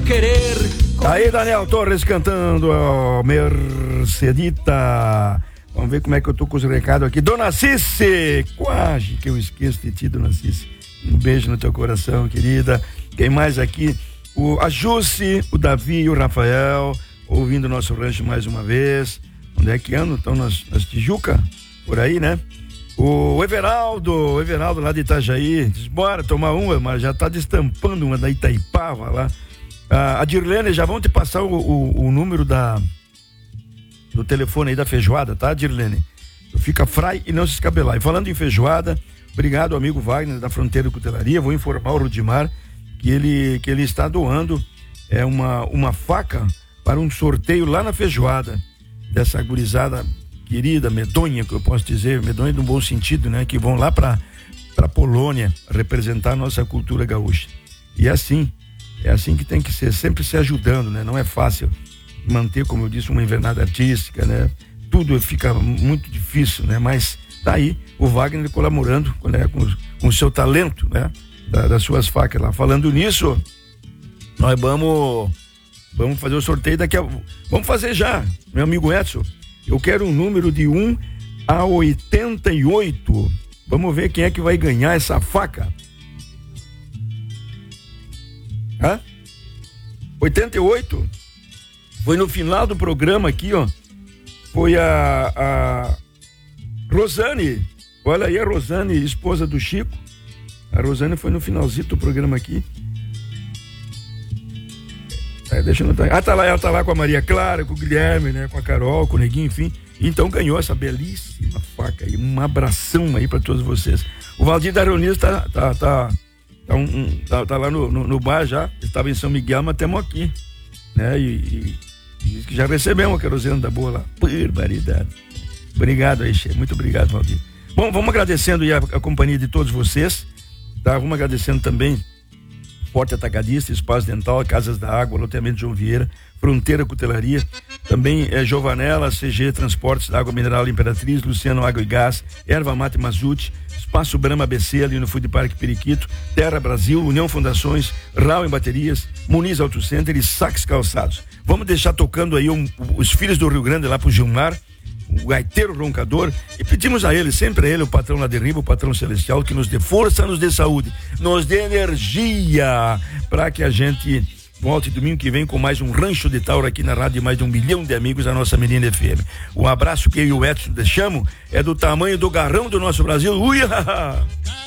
querer. Aí Daniel Torres cantando Mercedita. Vamos ver como é que eu tô com os recados aqui. Dona Cici, quase que eu esqueço de ti, Dona Cici. Um beijo no teu coração, querida. Quem mais aqui? A Jussi, o Davi e o Rafael, ouvindo o nosso rancho mais uma vez. Onde é que andam? Estão nas Tijuca? Por aí, né? O Everaldo lá de Itajaí, diz, bora tomar uma, mas já tá destampando uma da Itaipava lá. A Dirlene, já vão te passar o número do telefone aí da feijoada, tá, Dirlene? Fica frai e não se escabelar. E falando em feijoada, obrigado, amigo Wagner da Fronteira Cutelaria. Vou informar o Rudimar que ele está doando uma faca para um sorteio lá na feijoada dessa gurizada querida, medonha, que eu posso dizer, medonha no bom sentido, né? Que vão lá pra Polônia representar a nossa cultura gaúcha. E é assim que tem que ser, sempre se ajudando, né? Não é fácil manter, como eu disse, uma invernada artística, né? Tudo fica muito difícil, né? Mas tá aí o Wagner colaborando, né? com o seu talento, né? Das suas facas lá. Falando nisso, nós vamos fazer o sorteio daqui a... Vamos fazer já, meu amigo Edson. Eu quero um número de 1 a 88. Vamos ver quem é que vai ganhar essa faca. 88? Foi no final do programa aqui, ó. Foi a Rosane. Olha aí a Rosane, esposa do Chico. A Rosane foi no finalzinho do programa aqui. Deixa eu notar. Ela tá lá com a Maria Clara, com o Guilherme, né? Com a Carol, com o Neguinho, enfim. Então ganhou essa belíssima faca aí. Um abração aí pra todos vocês. O Valdir Daronias tá lá no bar já. Estava em São Miguel, mas estamos aqui, né? E diz que já recebemos a querosene da boa lá. Barbaridade. Obrigado aí, chefe. Muito obrigado, Valdir. Bom, vamos agradecendo aí a companhia de todos vocês, tá? Vamos agradecendo também Forte Atacadista, Espaço Dental, Casas da Água, Loteamento João Vieira, Fronteira Cutelaria, também Giovanella, CG Transportes da Água Mineral Imperatriz, Luciano Água e Gás, Erva Mate Mazute, Espaço Brahma ABC ali no Food Park Periquito, Terra Brasil, União Fundações, Rau em Baterias, Muniz Auto Center e Sax Calçados. Vamos deixar tocando aí os Filhos do Rio Grande lá pro Gilmar, o gaiteiro roncador, e pedimos a ele, sempre a ele, o patrão lá de riba, o patrão celestial, que nos dê força, nos dê saúde, nos dê energia, para que a gente volte domingo que vem com mais um Rancho de Tauro aqui na rádio de mais de 1 milhão de amigos da nossa menina FM. O abraço que eu e o Edson deixamos é do tamanho do garrão do nosso Brasil. Uia!